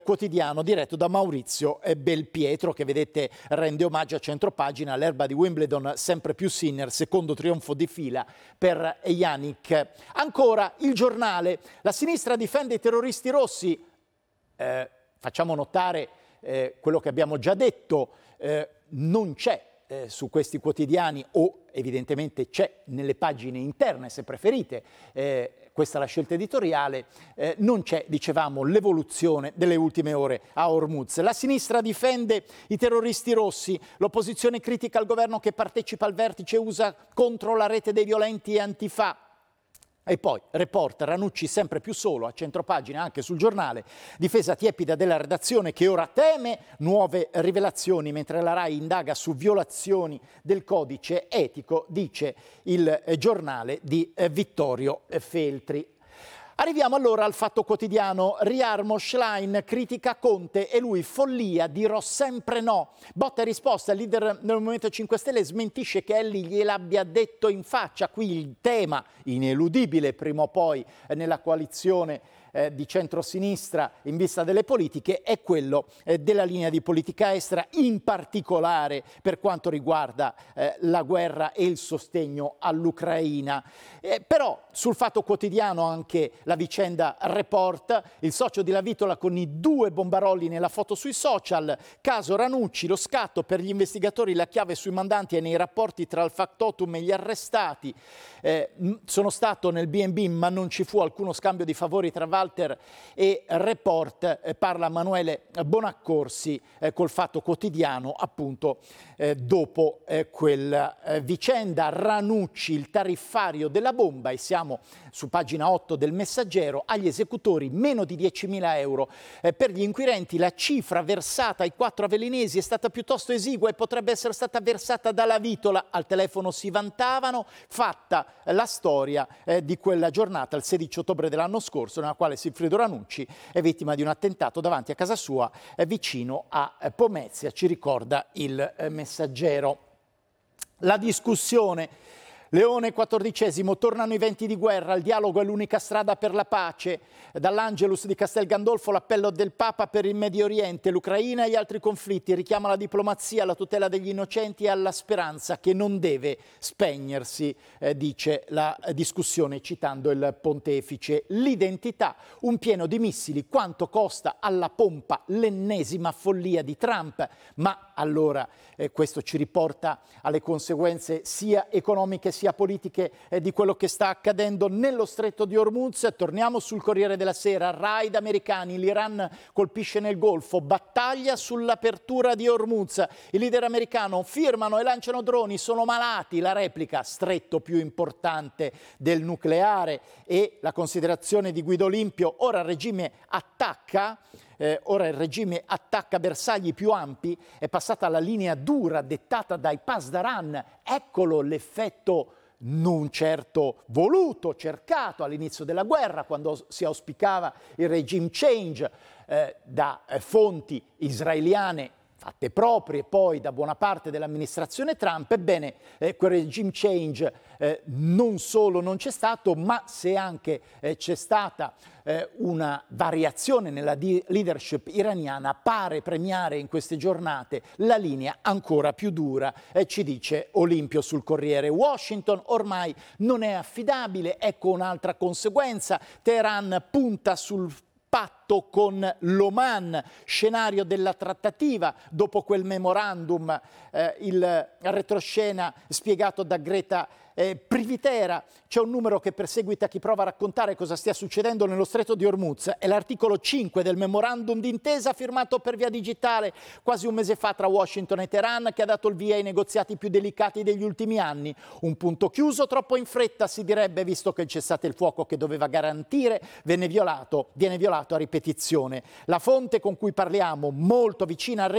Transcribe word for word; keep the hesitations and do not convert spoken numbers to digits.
Quotidiano diretto da Maurizio Belpietro, che vedete rende omaggio a centropagina all'erba di Wimbledon, sempre più Sinner, secondo trionfo di fila per Jannik. Ancora Il Giornale, la sinistra difende i terroristi rossi, eh, facciamo notare eh, quello che abbiamo già detto, eh, non c'è eh, su questi quotidiani o evidentemente c'è nelle pagine interne se preferite, eh, questa è la scelta editoriale, eh, non c'è, dicevamo, l'evoluzione delle ultime ore a Hormuz. La sinistra difende i terroristi rossi, l'opposizione critica il governo che partecipa al vertice U S A contro la rete dei violenti e Antifa. E poi, reporter Ranucci sempre più solo, a centropagina anche sul Giornale, difesa tiepida della redazione che ora teme nuove rivelazioni, mentre la RAI indaga su violazioni del codice etico, dice il Giornale di Vittorio Feltri. Arriviamo allora al Fatto Quotidiano. Riarmo Schlein critica Conte e lui follia, dirò sempre no. Botta e risposta, il leader del Movimento cinque Stelle smentisce che Elly gliel'abbia detto in faccia. Qui il tema ineludibile prima o poi nella coalizione eh, di centrosinistra in vista delle politiche è quello eh, della linea di politica estera, in particolare per quanto riguarda eh, la guerra e il sostegno all'Ucraina. Eh, però sul Fatto Quotidiano anche la vicenda Report, il socio di Lavitola con i due bombaroli nella foto sui social, caso Ranucci, lo scatto per gli investigatori, la chiave sui mandanti e nei rapporti tra il factotum e gli arrestati. Eh, sono stato nel B and B ma non ci fu alcuno scambio di favori tra Walter e Report, eh, parla Manuele Bonaccorsi eh, col Fatto Quotidiano appunto eh, dopo eh, quella eh, vicenda. Ranucci, il tariffario della bomba, e siamo su pagina otto del Messaggero, agli esecutori meno di diecimila euro. Eh, per gli inquirenti la cifra versata ai quattro avellinesi è stata piuttosto esigua e potrebbe essere stata versata da Lavitola. Al telefono si vantavano, fatta la storia eh, di quella giornata, il sedici ottobre dell'anno scorso, nella quale Silfredo Ranucci è vittima di un attentato davanti a casa sua eh, vicino a eh, Pomezia, ci ricorda il eh, Messaggero. La discussione. Leone quattordicesimo, tornano i venti di guerra, il dialogo è l'unica strada per la pace. Dall'Angelus di Castel Gandolfo l'appello del Papa per il Medio Oriente, l'Ucraina e gli altri conflitti, richiama alla diplomazia, alla tutela degli innocenti e alla speranza che non deve spegnersi, eh, dice la discussione citando il pontefice. L'identità, un pieno di missili, quanto costa alla pompa l'ennesima follia di Trump, ma allora eh, questo ci riporta alle conseguenze sia economiche sia politiche eh, di quello che sta accadendo nello stretto di Hormuz. Torniamo sul Corriere della Sera, raid americani, l'Iran colpisce nel Golfo, battaglia sull'apertura di Hormuz, il leader americano firmano e lanciano droni, sono malati, la replica, stretto più importante del nucleare, e la considerazione di Guido Olimpio, ora il regime attacca, Eh, ora il regime attacca bersagli più ampi, è passata alla linea dura dettata dai Pasdaran, eccolo l'effetto non certo voluto, cercato all'inizio della guerra, quando si auspicava il regime change eh, da eh, fonti israeliane fatte proprie poi da buona parte dell'amministrazione Trump. Ebbene, eh, quel regime change eh, non solo non c'è stato, ma se anche eh, c'è stata eh, una variazione nella di- leadership iraniana, pare premiare in queste giornate la linea ancora più dura, eh, ci dice Olimpio sul Corriere. Washington ormai non è affidabile, ecco un'altra conseguenza, Teheran punta sul patto con l'Oman, scenario della trattativa dopo quel memorandum, eh, il retroscena spiegato da Greta eh, Privitera. C'è un numero che perseguita chi prova a raccontare cosa stia succedendo nello stretto di Hormuz, è l'articolo cinque del memorandum d'intesa firmato per via digitale quasi un mese fa tra Washington e Teheran, che ha dato il via ai negoziati più delicati degli ultimi anni. Un punto chiuso troppo in fretta, si direbbe, visto che il cessate il fuoco che doveva garantire venne violato, viene violato a ripetizione. La fonte con cui parliamo, molto vicina al